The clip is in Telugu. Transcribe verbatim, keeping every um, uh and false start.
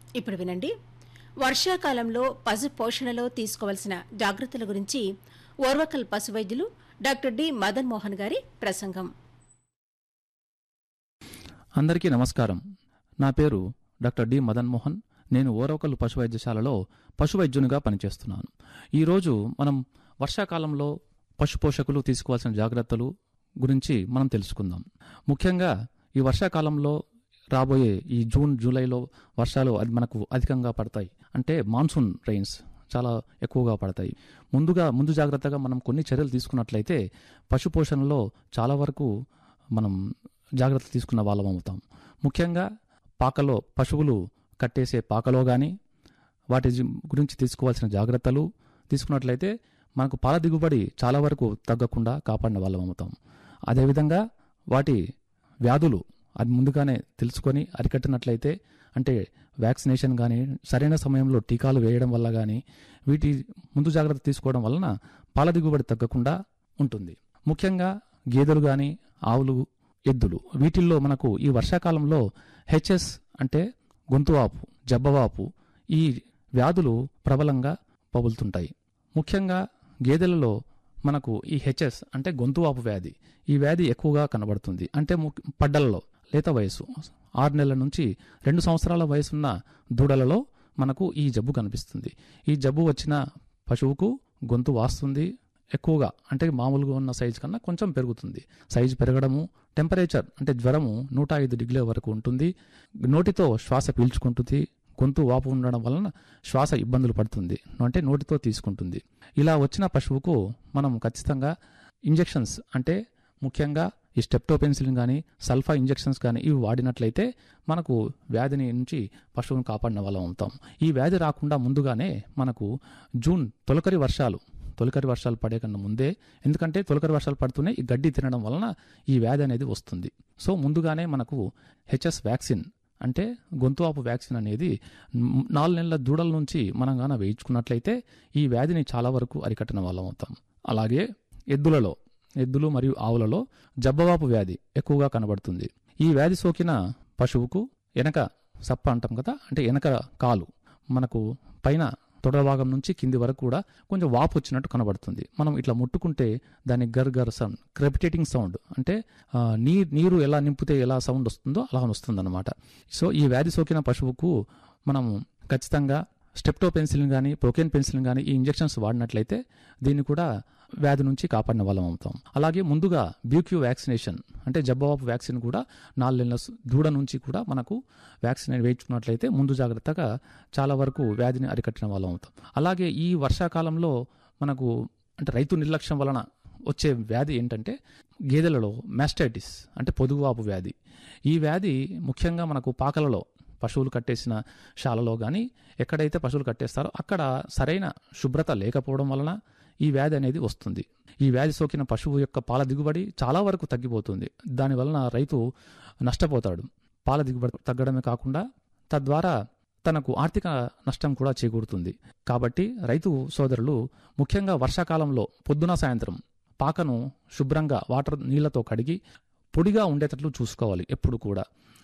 ఇప్పుడు వినండి. వర్షాకాలంలో పశు పోషణలో తీసుకోవాల్సిన జాగ్రత్తల గురించి ఓర్వకల్ పశు వైద్యులు డాక్టర్ డి మదన్ మోహన్ గారి ప్రసంగం. అందరికీ నమస్కారం. నా పేరు డాక్టర్ డి మదన్ మోహన్. నేను ఓర్వకల్ పశు వైద్యశాలలో పశు వైద్యునిగా పనిచేస్తున్నాను. ఈరోజు మనం వర్షాకాలంలో పశు పోషకులు తీసుకోవాల్సిన జాగ్రత్తలు గురించి మనం తెలుసుకుందాం. ముఖ్యంగా ఈ వర్షాకాలంలో రాబోయే ఈ జూన్ జూలైలో వర్షాలు అది మనకు అధికంగా పడతాయి. అంటే మాన్సూన్ రైన్స్ చాలా ఎక్కువగా పడతాయి. ముందుగా ముందు జాగ్రత్తగా మనం కొన్ని చర్యలు తీసుకున్నట్లయితే పశు పోషణలో చాలా వరకు మనం జాగ్రత్తలు తీసుకున్న వాళ్ళం అవుతాం. ముఖ్యంగా పాకలో పశువులు కట్టేసే పాకలో కానీ వాటి గురించి తీసుకోవాల్సిన జాగ్రత్తలు తీసుకున్నట్లయితే మనకు పాల దిగుబడి చాలా వరకు తగ్గకుండా కాపాడిన వాళ్ళం అవుతాం. అదేవిధంగా వాటి వ్యాధులు అది ముందుగానే తెలుసుకొని అరికట్టినట్లయితే, అంటే వ్యాక్సినేషన్ కానీ సరైన సమయంలో టీకాలు వేయడం వల్ల కానీ వీటి ముందు జాగ్రత్త తీసుకోవడం వలన పాల దిగుబడి తగ్గకుండా ఉంటుంది. ముఖ్యంగా గేదెలు కానీ ఆవులు, ఎద్దులు వీటిల్లో మనకు ఈ వర్షాకాలంలో హెచ్ఎస్ అంటే గొంతు వాపు, జబ్బవాపు ఈ వ్యాధులు ప్రబలంగా పగులుతుంటాయి. ముఖ్యంగా గేదెలలో మనకు ఈ హెచ్ఎస్ అంటే గొంతు వాపు వ్యాధి ఈ వ్యాధి ఎక్కువగా కనబడుతుంది. అంటే పడ్డలలో లేత వయసు ఆరు నెలల నుంచి రెండు సంవత్సరాల వయసున్న దూడలలో మనకు ఈ జబ్బు కనిపిస్తుంది. ఈ జబ్బు వచ్చిన పశువుకు గొంతు వాస్తుంది ఎక్కువగా, అంటే మామూలుగా ఉన్న సైజు కన్నా కొంచెం పెరుగుతుంది. సైజు పెరగడము, టెంపరేచర్ అంటే జ్వరము నూట ఐదు డిగ్రీల వరకు ఉంటుంది. నోటితో శ్వాస పీల్చుకుంటుంది. గొంతు వాపు ఉండడం వలన శ్వాస ఇబ్బందులు పడుతుంది, అంటే నోటితో తీసుకుంటుంది. ఇలా వచ్చిన పశువుకు మనం ఖచ్చితంగా ఇంజెక్షన్స్ అంటే ముఖ్యంగా ఈ స్టెప్టోపెన్సిలిన్ కానీ సల్ఫా ఇంజెక్షన్స్ కానీ ఇవి వాడినట్లయితే మనకు వ్యాధిని నుంచి పశువును కాపాడిన వాళ్ళం అవుతాం. ఈ వ్యాధి రాకుండా ముందుగానే మనకు జూన్ తొలకరి వర్షాలు తొలకరి వర్షాలు పడే కన్నా ముందే, ఎందుకంటే తొలకరి వర్షాలు పడుతూనే ఈ గడ్డి తినడం వలన ఈ వ్యాధి అనేది వస్తుంది. సో ముందుగానే మనకు హెచ్ఎస్ వ్యాక్సిన్ అంటే గొంతువాపు వ్యాక్సిన్ అనేది నాలుగు నెలల దూడల నుంచి మనం గాన వేయించుకున్నట్లయితే ఈ వ్యాధిని చాలా వరకు అరికట్టిన వాళ్ళం అవుతాం. అలాగే ఎద్దులలో ఎద్దులు మరియు ఆవులలో జబ్బవాపు వ్యాధి ఎక్కువగా కనబడుతుంది. ఈ వ్యాధి సోకిన పశువుకు వెనక సప్ప అంటాం కదా, అంటే వెనక కాలు మనకు పైన తొడ భాగం నుంచి కింది వరకు కూడా కొంచెం వాపు వచ్చినట్టు కనబడుతుంది. మనం ఇట్లా ముట్టుకుంటే దాని గర్ గర్ సౌండ్, క్రెపిటేటింగ్ సౌండ్, అంటే నీ నీరు ఎలా నింపితే ఎలా సౌండ్ వస్తుందో అలా వస్తుంది అనమాట. సో ఈ వ్యాధి సోకిన పశువుకు మనము ఖచ్చితంగా స్టెప్టోపెన్సిలిన్ కానీ ప్రోకేన్ పెన్సిలిన్ కానీ ఈ ఇంజెక్షన్స్ వాడినట్లయితే దీన్ని కూడా వ్యాధి నుంచి కాపాడిన వాళ్ళం అవుతాం. అలాగే ముందుగా బ్యూక్యూ వ్యాక్సినేషన్ అంటే జబ్బవాపు వ్యాక్సిన్ కూడా నాలుగు నెలల దూడ నుంచి కూడా మనకు వ్యాక్సిన్ వేయించుకున్నట్లయితే ముందు జాగ్రత్తగా చాలా వరకు వ్యాధిని అరికట్టిన వాళ్ళం అవుతాం. అలాగే ఈ వర్షాకాలంలో మనకు అంటే రైతు నిర్లక్ష్యం వలన వచ్చే వ్యాధి ఏంటంటే గేదెలలో మాస్టైటిస్ అంటే పొదుగువాపు వ్యాధి. ఈ వ్యాధి ముఖ్యంగా మనకు పాకలలో పశువులు కట్టేసిన శాలలో కానీ ఎక్కడైతే పశువులు కట్టేస్తారో అక్కడ సరైన శుభ్రత లేకపోవడం వలన ఈ వ్యాధి అనేది వస్తుంది. ఈ వ్యాధి సోకిన పశువు యొక్క పాల దిగుబడి చాలా వరకు తగ్గిపోతుంది. దానివలన రైతు నష్టపోతాడు. పాల దిగుబడి తగ్గడమే కాకుండా తద్వారా తనకు ఆర్థిక నష్టం కూడా చేకూరుతుంది. కాబట్టి రైతు సోదరులు ముఖ్యంగా వర్షాకాలంలో పొద్దున సాయంత్రం పాకను శుభ్రంగా వాటర్ నీళ్లతో కడిగి పొడిగా ఉండేటట్లు చూసుకోవాలి ఎప్పుడు కూడా.